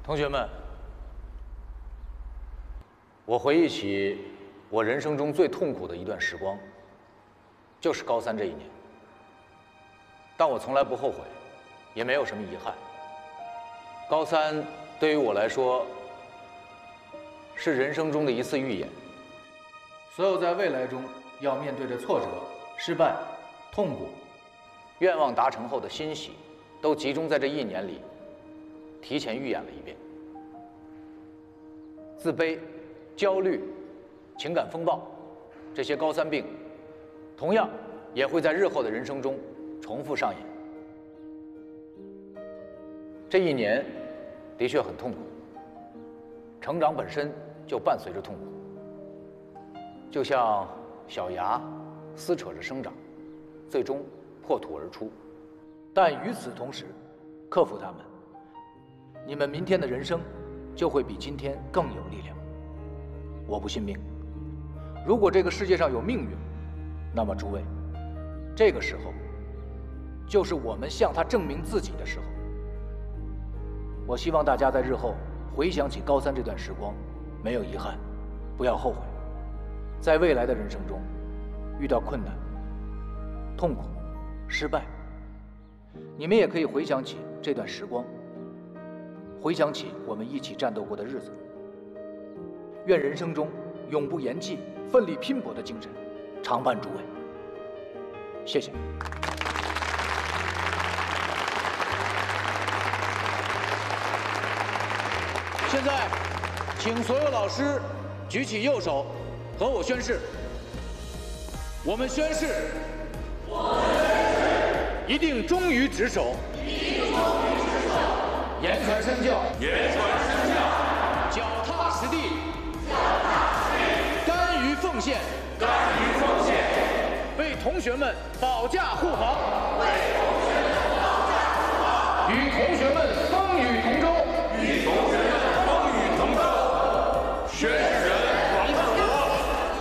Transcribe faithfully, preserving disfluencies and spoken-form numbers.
同学们，我回忆起我人生中最痛苦的一段时光，就是高三这一年。但我从来不后悔，也没有什么遗憾。高三对于我来说，是人生中的一次预演。所有在未来中要面对的挫折、失败、痛苦、愿望达成后的欣喜，都集中在这一年里，提前预演了一遍。自卑、焦虑、情感风暴，这些高三病，同样也会在日后的人生中重复上演。这一年的确很痛苦，成长本身就伴随着痛苦，就像小芽撕扯着生长，最终破土而出。但与此同时，克服它们，你们明天的人生就会比今天更有力量。我不信命，如果这个世界上有命运，那么诸位，这个时候就是我们向它证明自己的时候。我希望大家在日后回想起高三这段时光，没有遗憾，不要后悔。在未来的人生中，遇到困难、痛苦、失败，你们也可以回想起这段时光，回想起我们一起战斗过的日子。愿人生中永不言弃、奋力拼搏的精神常伴诸位。谢谢。现在，请所有老师举起右手，和我宣誓。我们宣誓，我们宣誓，一定忠于职守，一定忠于职守，言传身教，言传身教，脚踏实地，脚踏实地，甘于奉献，甘于奉献，为同学们保驾护航，为同学们保驾护航，与同学们风雨同舟。